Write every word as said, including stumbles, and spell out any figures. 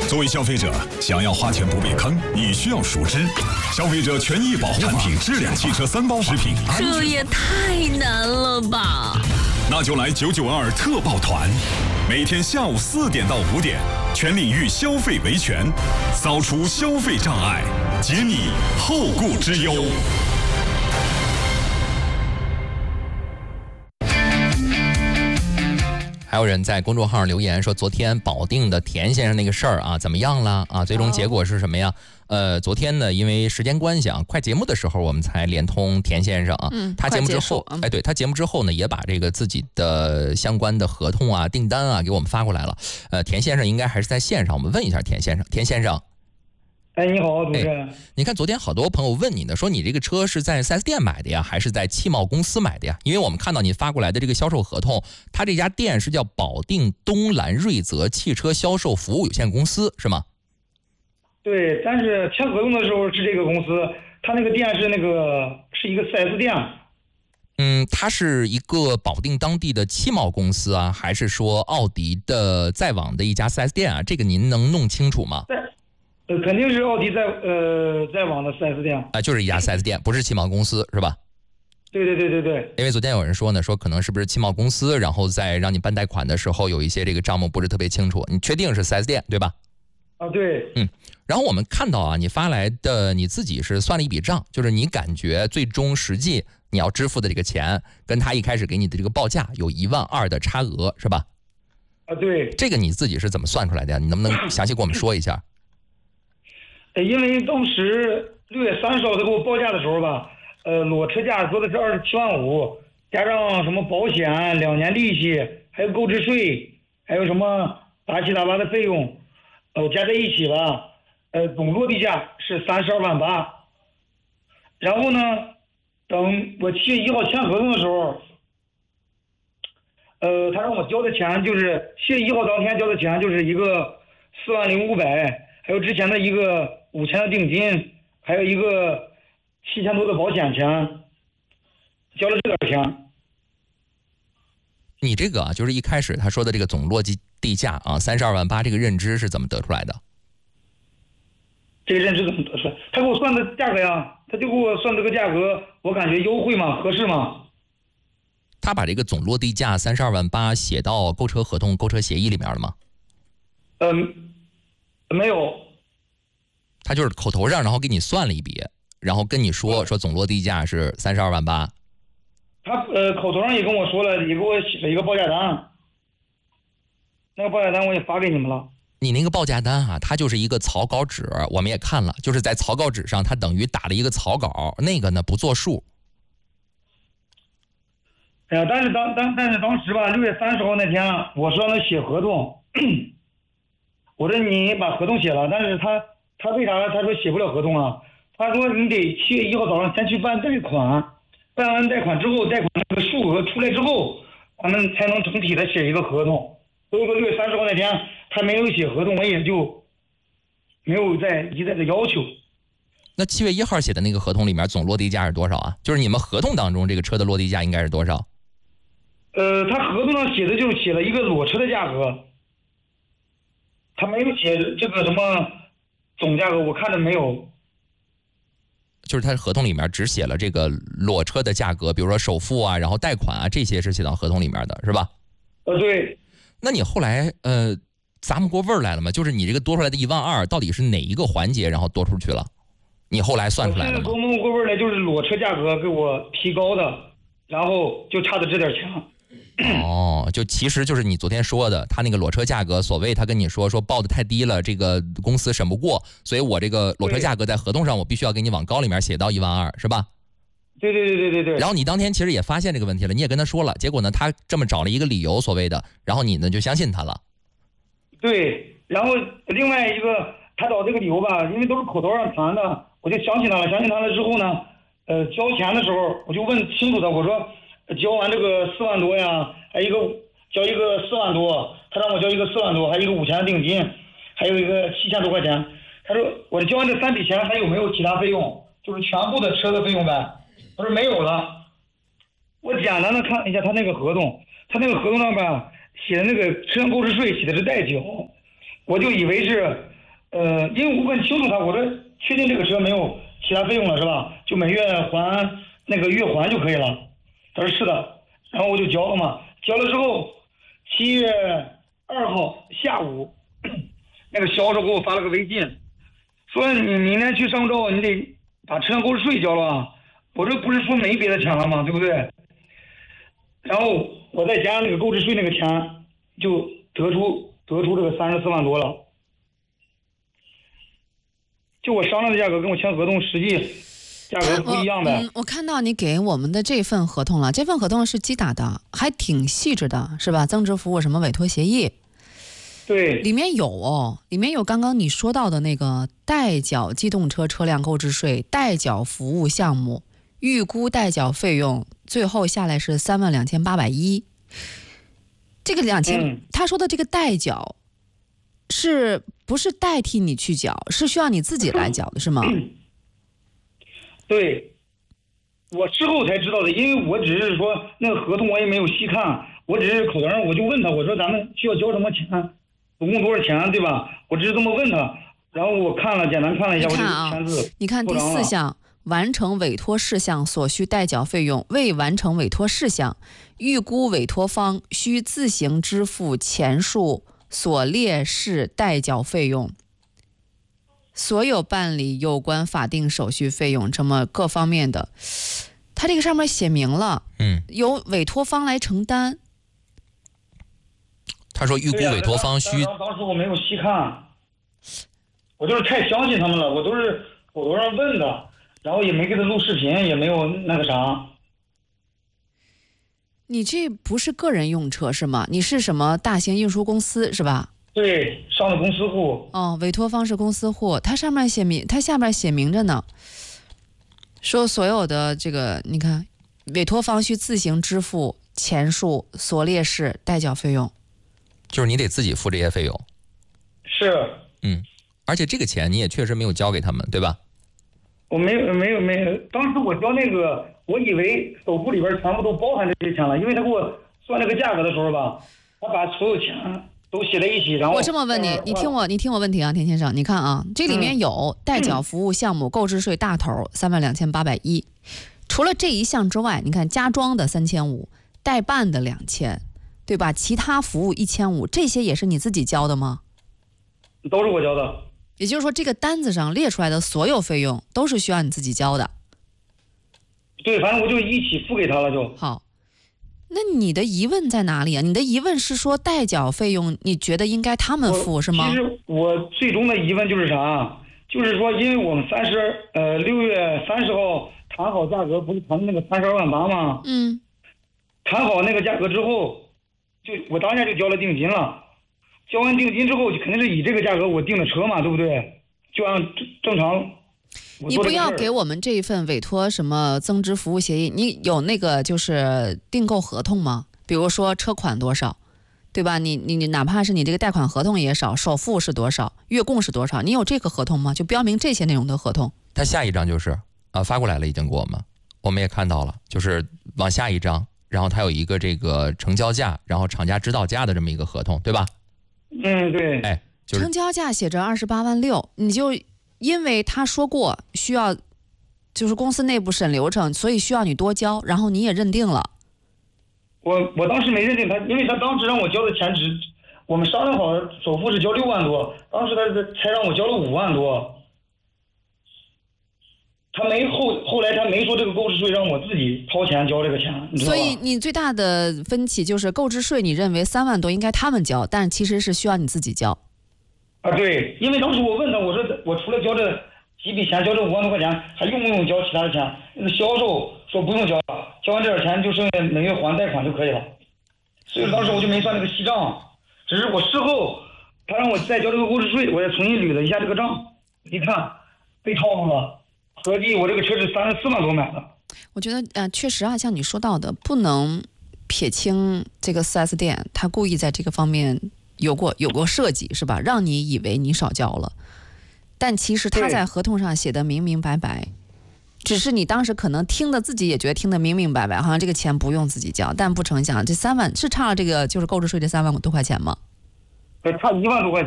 作为消费者，想要花钱不被坑，你需要熟知消费者权益保护产品质量汽车三包食品安全。 这也太难了吧！ 那就来九九二特报团，每天下午四点到五点，全领域消费维权，扫除消费障碍，解你后顾之忧。 还有人在公众号上留言说，昨天保定的田先生那个事儿啊，怎么样了啊？最终结果是什么呀？呃，昨天呢，因为时间关系啊，快节目的时候我们才连通田先生啊。 嗯， 他节目之后， 嗯、 哎，对他节目之后呢，也把这个自己的相关的合同啊、订单啊给我们发过来了。呃，田先生应该还是在线上，我们问一下田先生。田先生。 哎，你好，主持人。 哎，你看昨天好多朋友问你呢，说你这个车是在 四 S 店买的呀，还是在汽贸公司买的呀？因为我们看到你发过来的这个销售合同，他这家店是叫保定东兰瑞泽汽车销售服务有限公司，是吗？ 对，但是签合同的时候是这个公司，他那个店是那个是一个 四 S 店。 嗯，它是一个保定当地的汽贸公司啊，还是说奥迪的在网的一家 四 S 店啊？这个您能弄清楚吗？ 呃，肯定是奥迪在呃在网的 四 S 店啊、 呃，就是一家 四 S 店，不是汽贸公司，是吧？ 对对对对对。 因为昨天有人说呢，说可能是不是汽贸公司，然后在让你办贷款的时候有一些这个账目不是特别清楚，你确定是 四 S 店对吧？ 啊，对。 嗯，然后我们看到啊，你发来的你自己是算了一笔账，就是你感觉最终实际你要支付的这个钱，跟他一开始给你的这个报价有一万二的差额，是吧？ 啊，对。 这个你自己是怎么算出来的呀？你能不能详细给我们说一下？ 因为当时六月三十号他给我报价的时候吧，呃，裸车价说的是二十七万五，加上什么保险、两年利息，还有购置税，还有什么杂七杂八的费用，呃，加在一起吧，呃，总落地价是三十二万八。然后呢，等我七月一号签合同的时候，呃，他让我交的钱就是七月一号当天交的钱就是一个四万零五百。还有之前的一个五千的定金，还有一个七千多的保险钱，交了这点钱。 你这个啊，就是一开始他说的这个总落地价啊，三十二万八，这个认知是怎么得出来的？ 这个认知怎么得出来？他给我算的价格呀，他就给我算这个价格，我感觉优惠嘛，合适嘛。 他把这个总落地价三十二万八写到购车合同、购车协议里面了吗？ 嗯。没有， 他就是口头上，然后给你算了一笔，然后跟你说说总落地价是三十二万八。 他呃口头上也跟我说了，也给我写了一个报价单，那个报价单我也发给你们了。 你那个报价单啊，它就是一个草稿纸，我们也看了，就是在草稿纸上，它等于打了一个草稿，那个呢不作数。 哎呀，但是当但但是当时吧，六月三十号那天，我说让他写合同。我说你把合同写了，但是他他为啥他说写不了合同啊？他说你得七月一号早上先去办贷款，办完贷款之后，贷款那个数额出来之后，咱们才能整体的写一个合同。所以说六月三十号那天他没有写合同，我也就没有再一再的要求。 那七月一号写的那个合同里面总落地价是多少啊？就是你们合同当中这个车的落地价应该是多少？ 呃，他合同上写的就是写了一个裸车的价格。他没有写这个什么总价格，我看着没有。 就是他合同里面只写了这个裸车的价格，比如说首付啊，然后贷款啊，这些是写到合同里面的，是吧？ 呃，对。 那你后来呃咂摸过味儿来了吗？就是你这个多出来的一万二，到底是哪一个环节然后多出去了？你后来算出来了吗？ 咂摸过味儿来，就是裸车价格给我提高的，然后就差的这点钱。 哦，就其实就是你昨天说的，他那个裸车价格，所谓他跟你说说报的太低了，这个公司审不过，所以我这个裸车价格在合同上我必须要给你往高里面写到一万二，是吧？ 对对对对对对。 然后你当天其实也发现这个问题了，你也跟他说了，结果呢，他这么找了一个理由，所谓的，然后你呢就相信他了。 对，然后另外一个他找这个理由吧，因为都是口头上谈的，我就相信他了。相信他了之后呢，呃，交钱的时候我就问清楚他，我说。交完这个四万多呀，还一个交一个四万多，他让我交一个四万多，还有一个五千的定金，还有一个七千多块钱。他说我交完这三笔钱还有没有其他费用？就是全部的车的费用呗。他说没有了。我简单的看了一下他那个合同，他那个合同上边写的那个车辆购置税写的是代缴，我就以为是呃，因为我问清楚他，我说确定这个车没有其他费用了是吧？就每月还那个月还就可以了。他说是的，然后我就交了嘛。交了之后，七月二号下午，那个销售给我发了个微信，说你明天去上照，你得把车辆购置税交了。我这不是说没别的钱了吗？对不对？然后我再加上那个购置税那个钱，就得出得出这个三十四万多了。就我商量的价格跟我签合同实际价格不一样呗。 我, 嗯、我看到你给我们的这份合同了，这份合同是机打的，还挺细致的，是吧？增值服务什么委托协议， 对， 里面有哦，里面有刚刚你说到的那个代缴机动车车辆购置税、代缴服务项目、预估代缴费用，最后下来是三万两千八百一。这个两千、嗯，他说的这个代缴，是不是代替你去缴？是需要你自己来缴的，是吗？ 嗯、对，我事后才知道的，因为我只是说那个合同我也没有细看，我只是口头上我就问他，我说咱们需要交什么钱，总共多少钱，对吧？我只是这么问他，然后我看了，简单看了一下，我就签字。 你看第四项。完成委托事项所需代缴费用，未完成委托事项，预估委托方需自行支付前述所列式代缴费用，所有办理有关法定手续费用，这么各方面的，他这个上面写明了， 嗯， 由委托方来承担。 他说预估委托方需， 当, 当时我没有细看，我就是太相信他们了，我都是口头上问的。然后也没给他录视频，也没有那个啥。 你这不是个人用车是吗？你是什么大型运输公司是吧？ 对，上的公司户。 哦，委托方是公司户，它上面写明，它下面写明着呢，说所有的这个，你看，委托方需自行支付前述所列式代缴费用， 就是你得自己付这些费用。 是。 嗯，而且这个钱你也确实没有交给他们，对吧？ 我没有没有没有，当时我交那个，我以为首付里边全部都包含这些钱了，因为他给我算那个价格的时候吧，他把所有钱都写在一起，然后我这么问你，你听我你听我问题啊，田先生，你看啊，这里面有代缴服务项目、嗯、购置税大头三万两千八百一，除了这一项之外，你看加装的三千五，代办的两千，对吧？其他服务一千五，这些也是你自己交的吗？ 都是我交的。 也就是说，这个单子上列出来的所有费用都是需要你自己交的。 对，反正我就一起付给他了就。 好，那你的疑问在哪里啊？你的疑问是说代缴费用，你觉得应该他们付是吗？ 其实我最终的疑问就是啥？就是说，因为我们三十呃六月三十号谈好价格，不是谈那个三十二万八吗？ 嗯。 谈好那个价格之后，就我当下就交了定金了。交完定金之后，就肯定是以这个价格我订的车嘛，对不对？就按正常。 你不要给我们这一份委托什么增值服务协议，你有那个就是订购合同吗？比如说车款多少，对吧？你你你哪怕是你这个贷款合同也少，首付是多少，月供是多少，你有这个合同吗？就标明这些内容的合同。 他下一张就是啊发过来了，已经给我们，我们也看到了，就是往下一张，然后它有一个这个成交价，然后厂家指导价的这么一个合同，对吧？ 嗯，对。 哎，就是、 成交价写着二十八万六，你就因为他说过需要，就是公司内部审流程，所以需要你多交，然后你也认定了。 我我当时没认定他，因为他当时让我交的钱只，我们商量好首付是交六万多，当时他才让我交了五万多。他没后后来他没说这个购置税让我自己掏钱交这个钱，你知道吧？ 所以你最大的分歧就是购置税，你认为三万多应该他们交，但其实是需要你自己交。 啊，对，因为当时我问他，我说我除了交这几笔钱，交这五万多块钱，还用不用交其他的钱？那个销售说不用交了，交完这点钱就剩下每月还贷款就可以了。所以当时我就没算那个细账，只是我事后他让我再交这个购置税，我也重新捋了一下这个账，一看被套路了。合计我这个车是三十四万多买的。 我觉得呃，确实啊，像你说到的，不能撇清这个 四 S 店，他故意在这个方面有过有过设计，是吧？让你以为你少交了，但其实他在合同上写的明明白白，只是你当时可能听的自己也觉得听得明明白白，好像这个钱不用自己交，但不成想这三万是差了这个就是购置税这三万多块钱吗？ 差一万多块钱。